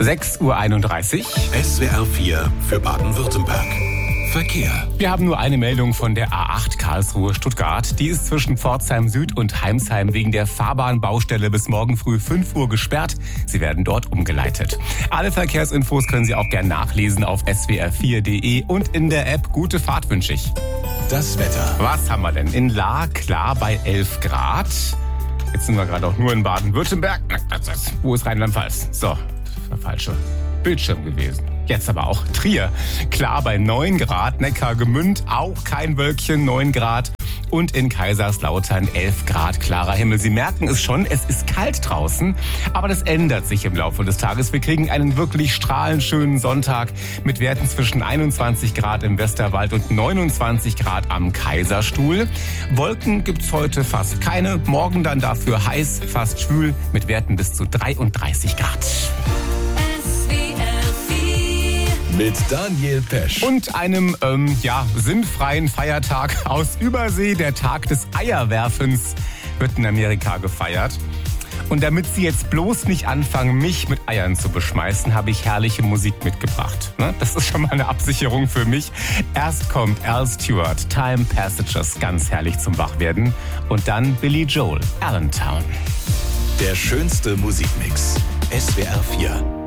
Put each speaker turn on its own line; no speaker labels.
6:31 Uhr.
SWR 4 für Baden-Württemberg. Verkehr.
Wir haben nur eine Meldung von der A8 Karlsruhe-Stuttgart. Die ist zwischen Pforzheim Süd und Heimsheim wegen der Fahrbahnbaustelle bis morgen früh 5 Uhr gesperrt. Sie werden dort umgeleitet. Alle Verkehrsinfos können Sie auch gern nachlesen auf swr4.de und in der App. Gute Fahrt wünsche ich.
Das Wetter.
Was haben wir denn? In Lahr klar bei 11 Grad. Jetzt sind wir gerade auch nur in Baden-Württemberg. Wo ist Rheinland-Pfalz? So, das war falscher Bildschirm gewesen. Jetzt aber auch Trier. Klar bei 9 Grad. Neckargemünd auch kein Wölkchen, 9 Grad. Und in Kaiserslautern 11 Grad klarer Himmel. Sie merken es schon, es ist kalt draußen. Aber das ändert sich im Laufe des Tages. Wir kriegen einen wirklich strahlend schönen Sonntag mit Werten zwischen 21 Grad im Westerwald und 29 Grad am Kaiserstuhl. Wolken gibt's heute fast keine. Morgen dann dafür heiß, fast schwül mit Werten bis zu 33 Grad.
Mit Daniel Pesch.
Und einem, sinnfreien Feiertag aus Übersee. Der Tag des Eierwerfens wird in Amerika gefeiert. Und damit Sie jetzt bloß nicht anfangen, mich mit Eiern zu beschmeißen, habe ich herrliche Musik mitgebracht. Das ist schon mal eine Absicherung für mich. Erst kommt Al Stewart, Time Passages, ganz herrlich zum Wachwerden. Und dann Billy Joel, Allentown.
Der schönste Musikmix. SWR 4.